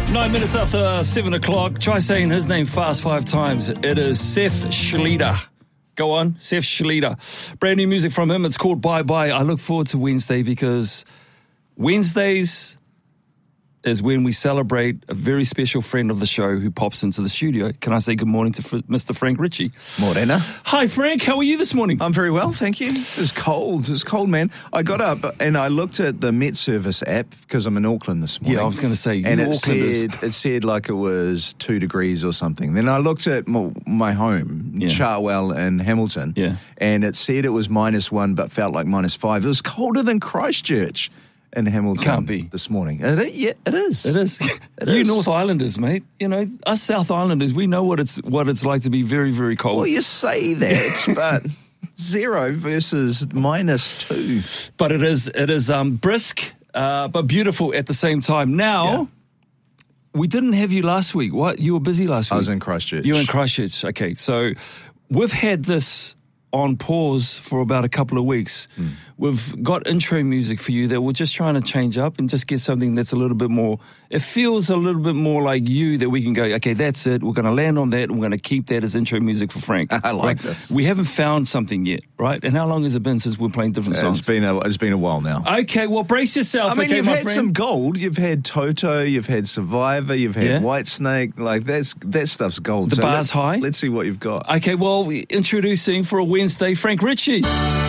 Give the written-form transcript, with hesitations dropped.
9 minutes after 7 o'clock. Try saying his name fast 5 times. It is Seth Schlieder. Go on, Seth Schlieder. Brand new music from him. It's called Bye Bye. I look forward to Wednesday because Wednesdays is when we celebrate a very special friend of the show who pops into the studio. Can I say good morning to Mr. Frank Ritchie? Morena. Hi, Frank. How are you this morning? I'm very well, thank you. It was cold. It was cold, man. I got up and I looked at the Met Service app because I'm in Auckland this morning. Yeah, I was going to say, and it said like it was 2 degrees or something. Then I looked at my home, Charwell in Hamilton, and it said it was -1 but felt like -5. It was colder than Christchurch in Hamilton. Can't be. This morning. It is. It is. It You is. North Islanders, mate. You know, us South Islanders, we know what it's like to be very, very cold. Well, you say that, but 0 versus -2. But it is brisk, but beautiful at the same time. Now, we didn't have you last week. What? You were busy last week? I was in Christchurch. You were in Christchurch. Okay, so we've had this on pause for about a couple of weeks. We've got intro music for you that we're just trying to change up and just get something that's a little bit more, it feels a little bit more like you, that we can go, okay, that's it. We're going to land on that and we're going to keep that as intro music for Frank. I like this. We haven't found something yet, right? And how long has it been since we're playing different songs? It's been a while now. Okay, well, brace yourself. I mean, okay, you've my had friend. some gold. You've had Toto. You've had Survivor. You've had Yeah. Whitesnake. Like that stuff's gold. The bar's high. Let's see what you've got. Okay, well, introducing for a Wednesday, Frank Ritchie.